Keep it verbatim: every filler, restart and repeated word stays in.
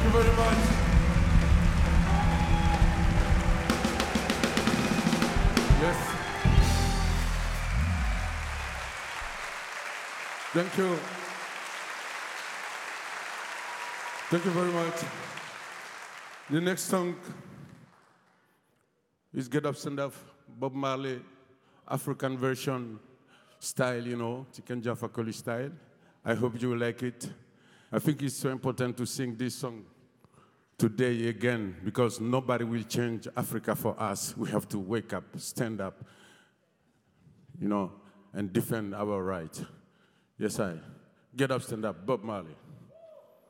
you very much. Yes. Thank you. Thank you very much. The next song is Get Up, Stand Up, Bob Marley, African version style, you know, Chicken Jaffa Coli style. I hope you will like it. I think it's so important to sing this song today again because nobody will change Africa for us. We have to wake up, stand up, you know, and defend our rights. Yes, I. Get up, stand up, Bob Marley.